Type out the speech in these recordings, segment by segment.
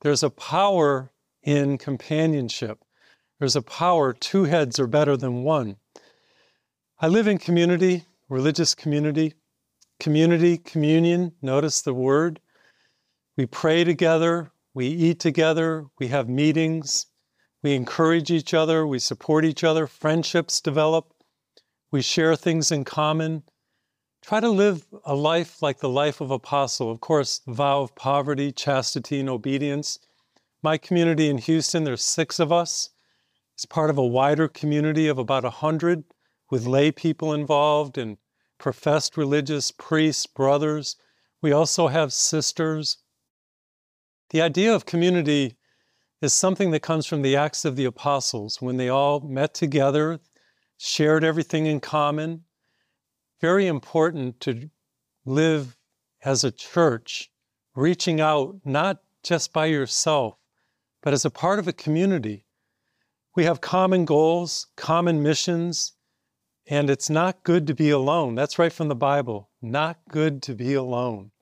There's a power in companionship. There's a power, two heads are better than one. I live in community, religious community, communion, notice the word. We pray together, we eat together, we have meetings, we encourage each other, we support each other, friendships develop, we share things in common. Try to live a life like the life of apostle. Of course, the vow of poverty, chastity, and obedience. My community in Houston, there's 6 of us. It's part of a wider community of about 100 with lay people involved and professed religious priests, brothers. We also have sisters. The idea of community is something that comes from the Acts of the Apostles, when they all met together, shared everything in common. Very important to live as a church, reaching out not just by yourself, but as a part of a community. We have common goals, common missions, and it's not good to be alone. That's right from the Bible. Not good to be alone.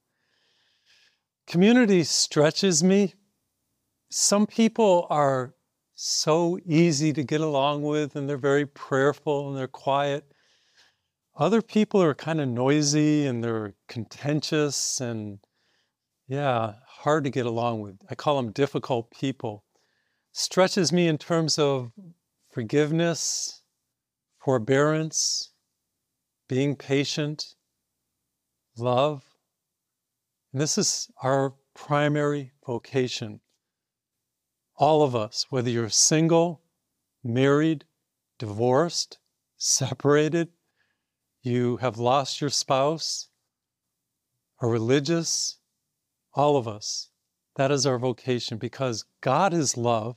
Community stretches me. Some people are so easy to get along with, and they're very prayerful and they're quiet. Other people are kind of noisy and they're contentious and, hard to get along with. I call them difficult people. Stretches me in terms of forgiveness, forbearance, being patient, love. And this is our primary vocation. All of us, whether you're single, married, divorced, separated, you have lost your spouse, are religious, all of us. That is our vocation because God is love,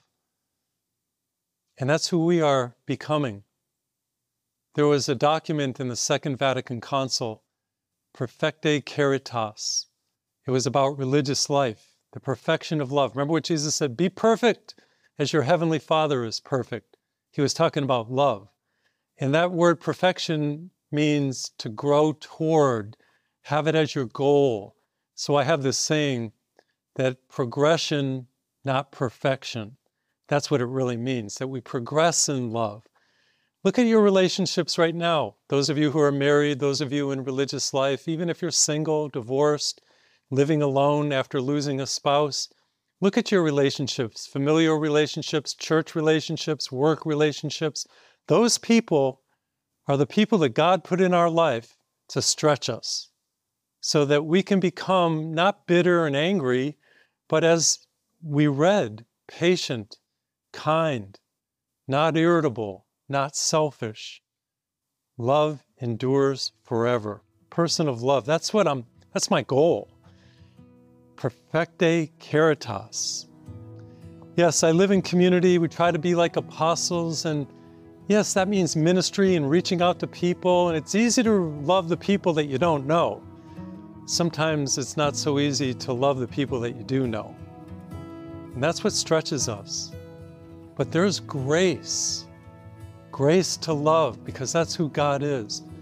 and that's who we are becoming. There was a document in the Second Vatican Council, Perfecte Caritas. It was about religious life, the perfection of love. Remember what Jesus said? Be perfect as your heavenly Father is perfect. He was talking about love. And that word perfection means to grow toward, have it as your goal. So I have this saying that progression, not perfection. That's what it really means, that we progress in love. Look at your relationships right now. Those of you who are married, those of you in religious life, even if you're single, divorced, living alone after losing a spouse, look at your relationships, familial relationships, church relationships, work relationships. Those people are the people that God put in our life to stretch us so that we can become not bitter and angry, but as we read, patient, kind, not irritable, not selfish. Love endures forever. Person of love, that's my goal. Perfecte Caritas. Yes, I live in community. We try to be like apostles, and yes, that means ministry and reaching out to people, and it's easy to love the people that you don't know. Sometimes it's not so easy to love the people that you do know. And that's what stretches us. But there's grace to love, because that's who God is.